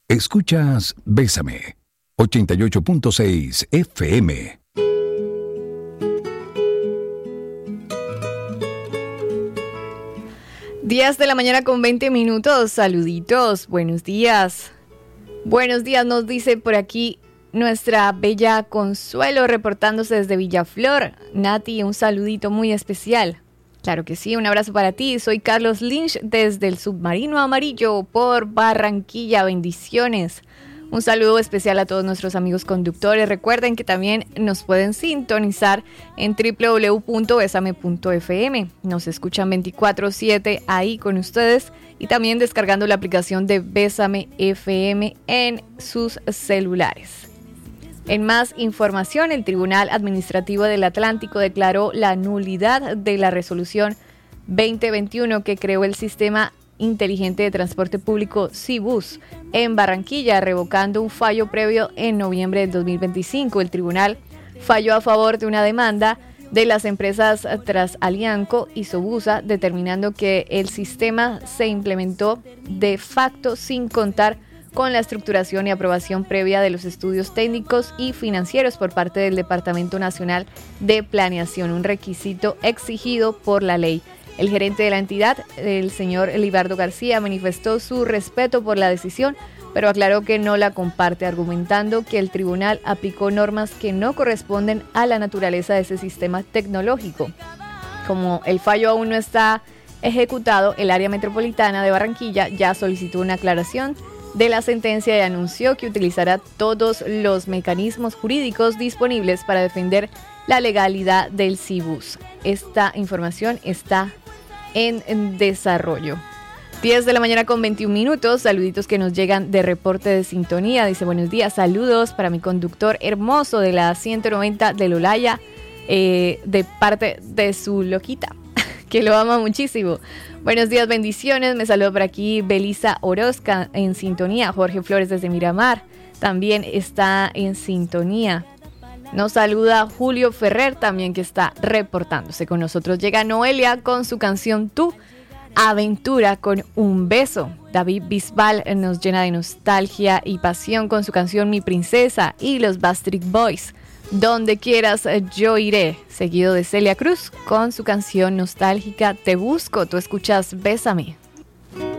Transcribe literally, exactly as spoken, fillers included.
Escuchas Bésame, ochenta y ocho punto seis F M. diez de la mañana con veinte minutos. Saluditos, buenos días. Buenos días, nos dice por aquí nuestra bella Consuelo, reportándose desde Villaflor. Nati, un saludito muy especial. Claro que sí, un abrazo para ti. Soy Carlos Lynch desde el Submarino Amarillo por Barranquilla. Bendiciones. Un saludo especial a todos nuestros amigos conductores. Recuerden que también nos pueden sintonizar en doble u doble u doble u punto besame punto efe eme. Nos escuchan veinticuatro siete ahí con ustedes y también descargando la aplicación de Bésame F M en sus celulares. En más información, el Tribunal Administrativo del Atlántico declaró la nulidad de la resolución veinte veintiuno que creó el sistema inteligente de transporte público Cibus en Barranquilla, revocando un fallo previo en noviembre del dos mil veinticinco. El tribunal falló a favor de una demanda de las empresas Transalianco y Sobusa, determinando que el sistema se implementó de facto sin contar con la estructuración y aprobación previa de los estudios técnicos y financieros por parte del Departamento Nacional de Planeación, un requisito exigido por la ley. El gerente de la entidad, el señor Libardo García, manifestó su respeto por la decisión, pero aclaró que no la comparte, argumentando que el tribunal aplicó normas que no corresponden a la naturaleza de ese sistema tecnológico. Como el fallo aún no está ejecutado, el área metropolitana de Barranquilla ya solicitó una aclaración de la sentencia y anunció que utilizará todos los mecanismos jurídicos disponibles para defender la legalidad del Cibus. Esta información está en, en desarrollo. diez de la mañana con veintiún minutos, saluditos que nos llegan de reporte de sintonía. Dice, buenos días, saludos para mi conductor hermoso de la ciento noventa de Lolaya, eh, de parte de su loquita, que lo ama muchísimo. Buenos días, bendiciones, me saludo por aquí Belisa Orozca en sintonía, Jorge Flores desde Miramar también está en sintonía. Nos saluda Julio Ferrer también, que está reportándose con nosotros. Llega Noelia con su canción Tú, Aventura con un beso. David Bisbal nos llena de nostalgia y pasión con su canción Mi Princesa, y los Backstreet Boys, Donde quieras yo iré, seguido de Celia Cruz con su canción nostálgica Te busco. Tú escuchas Bésame.